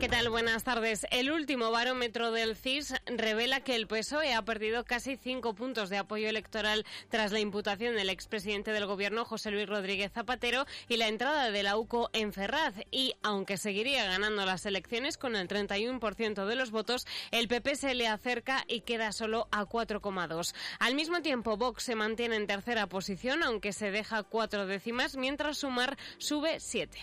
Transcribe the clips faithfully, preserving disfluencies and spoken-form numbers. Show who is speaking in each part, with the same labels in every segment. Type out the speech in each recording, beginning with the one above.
Speaker 1: tal? Buenas tardes. El último barómetro del C I S revela que el P S O E ha perdido casi cinco puntos de apoyo electoral tras la imputación del expresidente del Gobierno, José Luis Rodríguez Zapatero, y la entrada de la U C O en Ferraz. Y, aunque seguiría ganando las elecciones con el treinta y uno por ciento de los votos, el P P se le acerca y queda solo a cuatro coma dos. Al mismo tiempo, Vox se mantiene en tercera posición, aunque se deja cuatro décimas, mientras Sumar sube siete.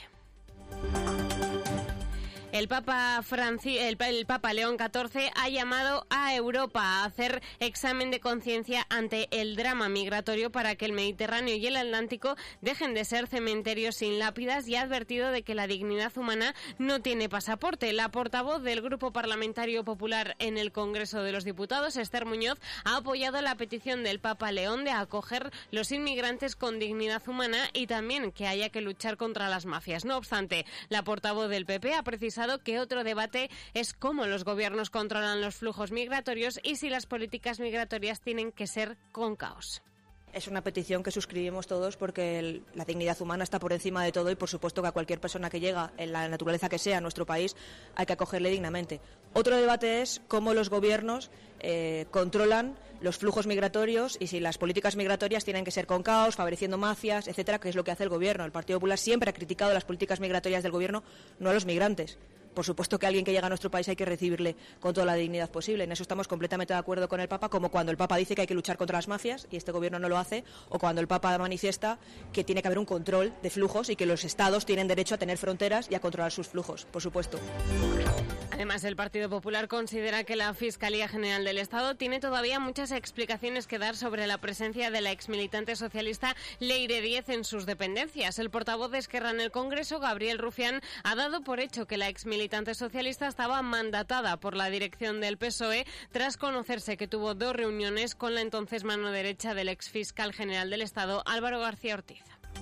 Speaker 1: El Papa, Franci- el, el Papa León catorce ha llamado a Europa a hacer examen de conciencia ante el drama migratorio para que el Mediterráneo y el Atlántico dejen de ser cementerios sin lápidas, y ha advertido de que la dignidad humana no tiene pasaporte. La portavoz del Grupo Parlamentario Popular en el Congreso de los Diputados, Esther Muñoz, ha apoyado la petición del Papa León de acoger los inmigrantes con dignidad humana y también que haya que luchar contra las mafias. No obstante, la portavoz del P P ha precisado que otro debate es cómo los gobiernos controlan los flujos migratorios y si las políticas migratorias tienen que ser con caos.
Speaker 2: Es una petición que suscribimos todos porque el, la dignidad humana está por encima de todo y por supuesto que a cualquier persona que llega, en la naturaleza que sea, a nuestro país, hay que acogerle dignamente. Otro debate es cómo los gobiernos eh, controlan los flujos migratorios y si las políticas migratorias tienen que ser con caos, favoreciendo mafias, etcétera, que es lo que hace el gobierno. El Partido Popular siempre ha criticado las políticas migratorias del gobierno, no a los migrantes. Por supuesto que alguien que llega a nuestro país hay que recibirle con toda la dignidad posible. En eso estamos completamente de acuerdo con el Papa, como cuando el Papa dice que hay que luchar contra las mafias y este gobierno no lo hace, o cuando el Papa manifiesta que tiene que haber un control de flujos y que los estados tienen derecho a tener fronteras y a controlar sus flujos, por supuesto.
Speaker 1: Además, el Partido Popular considera que la Fiscalía General del Estado tiene todavía muchas explicaciones que dar sobre la presencia de la exmilitante socialista Leire Díez en sus dependencias. El portavoz de Esquerra en el Congreso, Gabriel Rufián, ha dado por hecho que la exmilitante socialista estaba mandatada por la dirección del P S O E tras conocerse que tuvo dos reuniones con la entonces mano derecha del exfiscal general del Estado, Álvaro García Ortiz.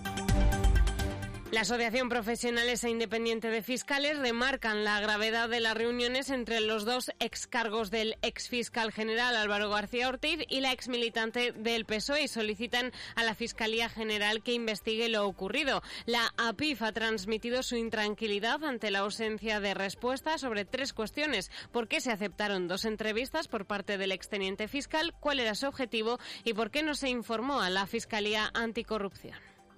Speaker 1: La Asociación Profesionales e Independiente de Fiscales remarcan la gravedad de las reuniones entre los dos excargos del exfiscal general Álvaro García Ortiz y la exmilitante del P S O E y solicitan a la Fiscalía General que investigue lo ocurrido. La A P I F ha transmitido su intranquilidad ante la ausencia de respuesta sobre tres cuestiones: por qué se aceptaron dos entrevistas por parte del exteniente fiscal, cuál era su objetivo y por qué no se informó a la Fiscalía Anticorrupción.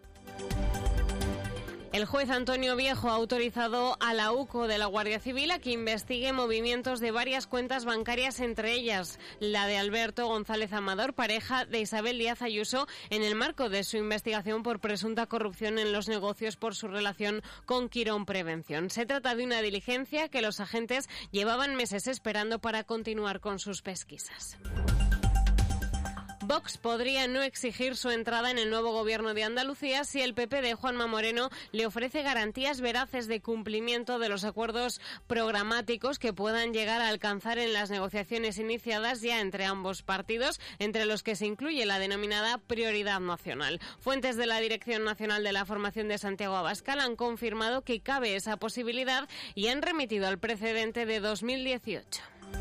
Speaker 1: El juez Antonio Viejo ha autorizado a la U C O de la Guardia Civil a que investigue movimientos de varias cuentas bancarias, entre ellas la de Alberto González Amador, pareja de Isabel Díaz Ayuso, en el marco de su investigación por presunta corrupción en los negocios por su relación con Quirón Prevención. Se trata de una diligencia que los agentes llevaban meses esperando para continuar con sus pesquisas. Vox podría no exigir su entrada en el nuevo gobierno de Andalucía si el P P de Juanma Moreno le ofrece garantías veraces de cumplimiento de los acuerdos programáticos que puedan llegar a alcanzar en las negociaciones iniciadas ya entre ambos partidos, entre los que se incluye la denominada prioridad nacional. Fuentes de la Dirección Nacional de la Formación de Santiago Abascal han confirmado que cabe esa posibilidad y han remitido al precedente de dos mil dieciocho.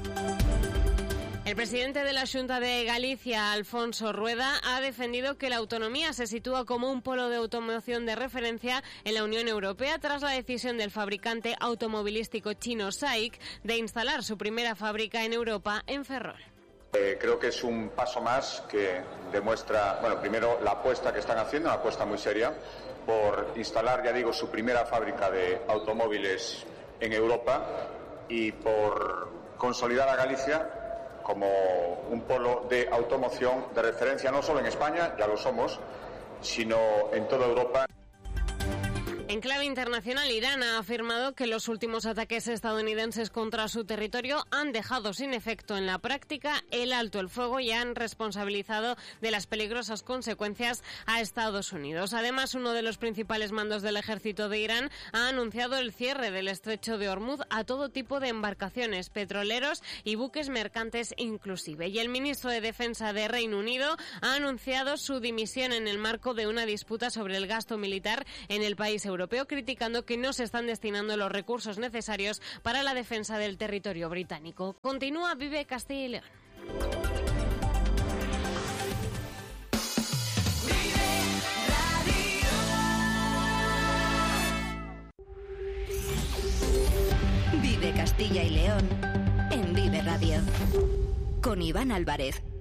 Speaker 1: El presidente de la Xunta de Galicia, Alfonso Rueda, ha defendido que la autonomía se sitúa como un polo de automoción de referencia en la Unión Europea tras la decisión del fabricante automovilístico chino S A I C de instalar su primera fábrica en Europa, en Ferrol.
Speaker 3: Eh, creo que es un paso más que demuestra, bueno, primero la apuesta que están haciendo, una apuesta muy seria, por instalar, ya digo, su primera fábrica de automóviles en Europa y por consolidar a Galicia como un polo de automoción de referencia no solo en España, ya lo somos, sino en toda Europa.
Speaker 1: En clave internacional, Irán ha afirmado que los últimos ataques estadounidenses contra su territorio han dejado sin efecto en la práctica el alto el fuego y han responsabilizado de las peligrosas consecuencias a Estados Unidos. Además, uno de los principales mandos del ejército de Irán ha anunciado el cierre del estrecho de Hormuz a todo tipo de embarcaciones, petroleros y buques mercantes inclusive. Y el ministro de Defensa de Reino Unido ha anunciado su dimisión en el marco de una disputa sobre el gasto militar en el país europeo. Europeo, criticando que no se están destinando los recursos necesarios para la defensa del territorio británico. Continúa Vive Castilla y León.
Speaker 4: Vive Castilla y León en Vive Radio. Con Iván Álvarez.